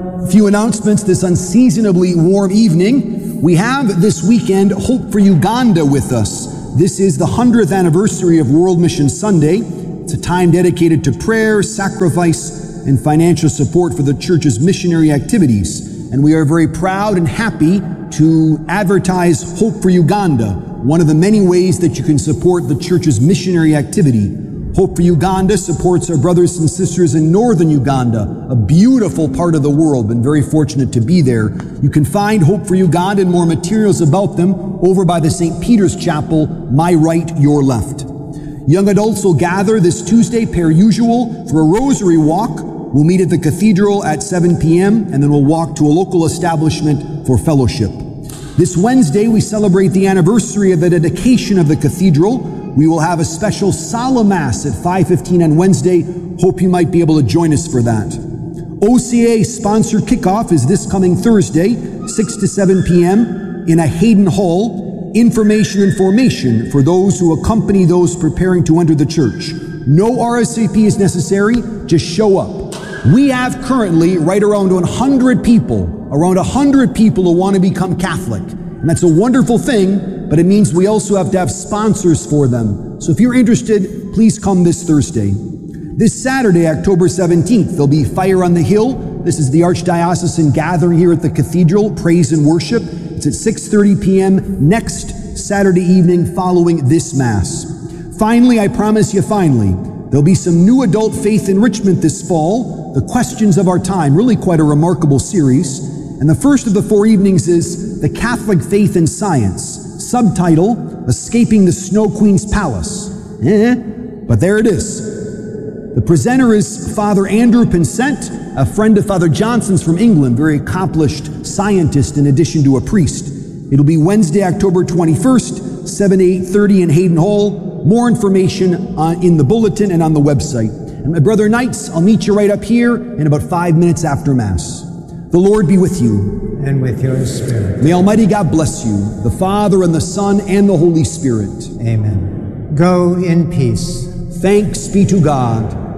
A few announcements this unseasonably warm evening. We have this weekend Hope for Uganda with us. This is the 100th anniversary of World Mission Sunday. It's a time dedicated to prayer, sacrifice, and financial support for the church's missionary activities. And we are very proud and happy to advertise Hope for Uganda, one of the many ways that you can support the church's missionary activity. Hope for Uganda supports our brothers and sisters in northern Uganda, a beautiful part of the world. Been very fortunate to be there. You can find Hope for Uganda and more materials about them over by the St. Peter's Chapel, my right, your left. Young adults will gather this Tuesday, per usual, for a rosary walk. We'll meet at the cathedral at 7 p.m. and then we'll walk to a local establishment for fellowship. This Wednesday, we celebrate the anniversary of the dedication of the cathedral. We will have a special solemn Mass at 5:15 on Wednesday. Hope you might be able to join us for that. OCA sponsored kickoff is this coming Thursday, 6 to 7 p.m. in a Hayden Hall. Information and formation for those who accompany those preparing to enter the church. No RSVP is necessary, just show up. We have currently right around 100 people who want to become Catholic. And that's a wonderful thing, but it means we also have to have sponsors for them. So if you're interested, please come this Thursday. This Saturday, October 17th, there'll be Fire on the Hill. This is the Archdiocesan gathering here at the Cathedral, praise and worship. It's at 6:30 p.m. next Saturday evening following this Mass. Finally, there'll be some new adult faith enrichment this fall, The Questions of Our Time, really quite a remarkable series. And the first of the 4 evenings is The Catholic Faith and Science, subtitle, Escaping the Snow Queen's Palace. But there it is. The presenter is Father Andrew Pinsent, a friend of Father Johnson's from England, very accomplished scientist in addition to a priest. It'll be Wednesday, October 21st, 7 to 8:30 in Hayden Hall. More information in the bulletin and on the website. And my brother Knights, I'll meet you right up here in about 5 minutes after Mass. The Lord be with you. And with your spirit. May Almighty God bless you, the Father and the Son and the Holy Spirit. Amen. Go in peace. Thanks be to God.